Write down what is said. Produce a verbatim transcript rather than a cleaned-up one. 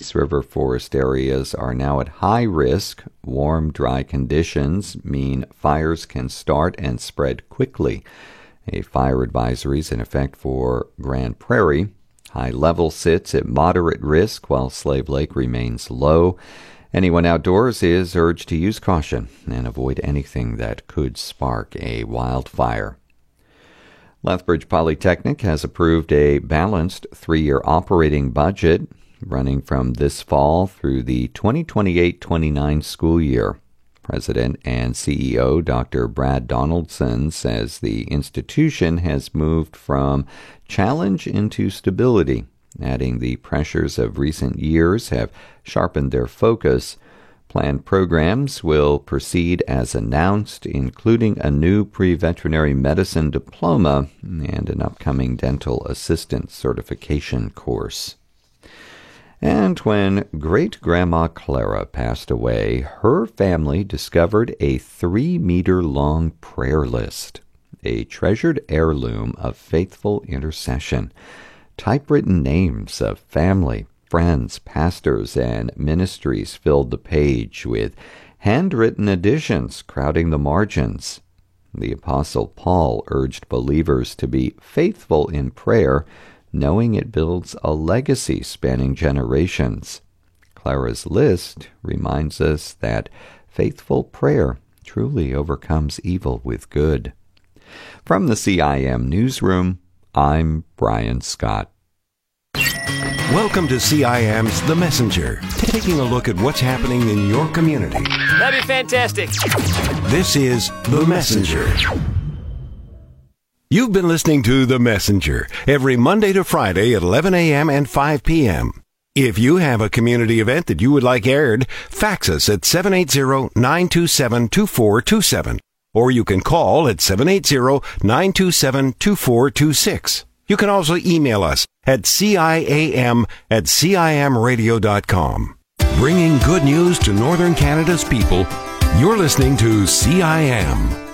Peace River forest areas are now at high risk. Warm, dry conditions mean fires can start and spread quickly. A fire advisory is in effect for Grand Prairie. High level sits at moderate risk while Slave Lake remains low. Anyone outdoors is urged to use caution and avoid anything that could spark a wildfire. Lethbridge Polytechnic has approved a balanced three-year operating budget running from this fall through the twenty twenty-eight twenty-nine school year. President and C E O Doctor Brad Donaldson says the institution has moved from challenge into stability, adding the pressures of recent years have sharpened their focus. Planned programs will proceed as announced, including a new pre-veterinary medicine diploma and an upcoming dental assistant certification course. And when great-grandma Clara passed away, her family discovered a three-meter-long prayer list, a treasured heirloom of faithful intercession. Typewritten names of family, friends, pastors, and ministries filled the page, with handwritten additions crowding the margins. The Apostle Paul urged believers to be faithful in prayer, knowing it builds a legacy spanning generations. Clara's list reminds us that faithful prayer truly overcomes evil with good. From the C I M Newsroom, I'm Brian Scott. Welcome to C I M's The Messenger, taking a look at what's happening in your community. That'd be fantastic. This is The Messenger. You've been listening to The Messenger every Monday to Friday at eleven a.m. and five p.m. If you have a community event that you would like aired, fax us at seven eight zero, nine two seven, two four two seven, or you can call at seven eight zero, nine two seven, two four two six. You can also email us at C I A M at C I M radio dot com. Bringing good news to Northern Canada's people, you're listening to C I M.